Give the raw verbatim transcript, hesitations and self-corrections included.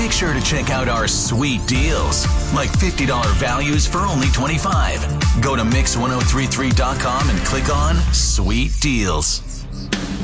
make sure to check out our sweet deals, like fifty dollars values for only twenty-five dollars. Go to mix ten thirty-three dot com and click on Sweet Deals.